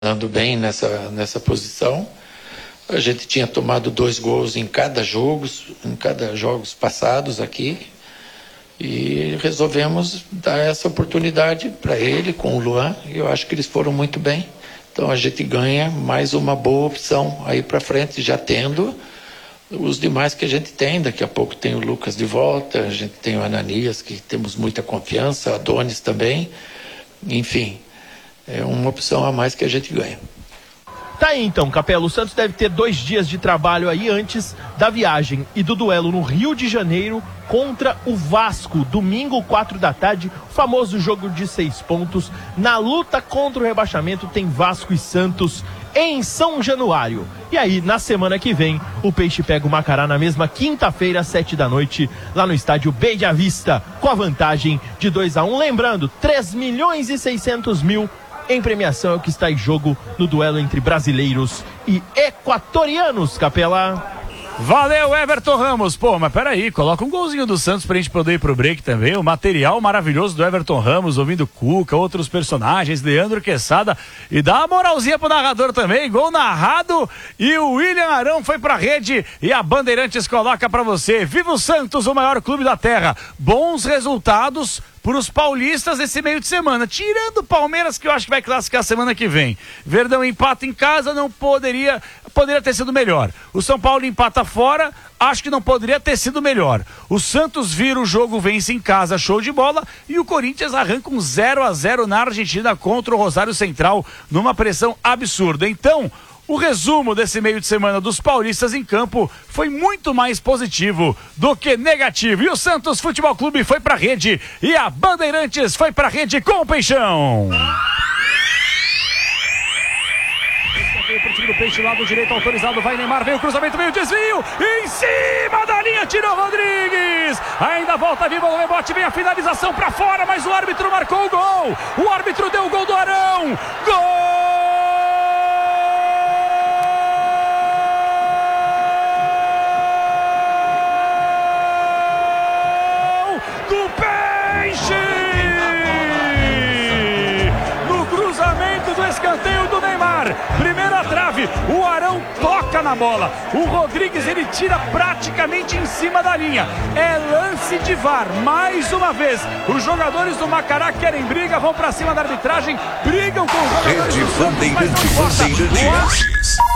andando bem nessa posição. A gente tinha tomado 2 gols em cada jogos passados aqui, e resolvemos dar essa oportunidade para ele com o Luan, e eu acho que eles foram muito bem. Então a gente ganha mais uma boa opção aí para frente, já tendo os demais que a gente tem. Daqui a pouco tem o Lucas de volta, a gente tem o Ananias, que temos muita confiança, Adonis também. Enfim, é uma opção a mais que a gente ganha. Tá aí então, Capelo, o Santos deve ter 2 dias de trabalho aí antes da viagem e do duelo no Rio de Janeiro contra o Vasco, domingo 4 da tarde, o famoso jogo de 6 pontos. Na luta contra o rebaixamento tem Vasco e Santos em São Januário. E aí, na semana que vem, o Peixe pega o Macará na mesma quinta-feira, às 7 da noite, lá no estádio Beija Vista, com a vantagem de 2-1. Lembrando, 3.600.000 em premiação é o que está em jogo no duelo entre brasileiros e equatorianos, Capela. Valeu, Everton Ramos. Pô, mas peraí, coloca um golzinho do Santos pra gente poder ir pro break também. O material maravilhoso do Everton Ramos, ouvindo Cuca, outros personagens, Leandro Quesada, e dá uma moralzinha pro narrador também. Gol narrado e o William Arão foi pra rede e a Bandeirantes coloca pra você: viva o Santos, o maior clube da terra. Bons resultados para os paulistas esse meio de semana, tirando o Palmeiras, que eu acho que vai classificar semana que vem. Verdão empata em casa, não poderia ter sido melhor. O São Paulo empata fora, acho que não poderia ter sido melhor. O Santos vira o jogo, vence em casa, show de bola, e o Corinthians arranca um 0-0 na Argentina contra o Rosário Central, numa pressão absurda. Então, o resumo desse meio de semana dos paulistas em campo foi muito mais positivo do que negativo. E o Santos Futebol Clube foi pra rede e a Bandeirantes foi pra rede com o Peixão. Pro time do Peixe, lado direito autorizado, vai Neymar, veio o cruzamento, veio o desvio, em cima da linha, tirou Rodrigues, ainda volta viva o rebote, vem a finalização pra fora, mas o árbitro marcou o gol, o árbitro deu o gol do Arão, gol! Do Peixe! No cruzamento do escanteio do Neymar, primeira trave, o Arão toca na bola, o Rodrigues ele tira praticamente em cima da linha, é lance de VAR, mais uma vez, os jogadores do Macará querem briga, vão pra cima da arbitragem, brigam com os jogadores do Santos, mas não importa.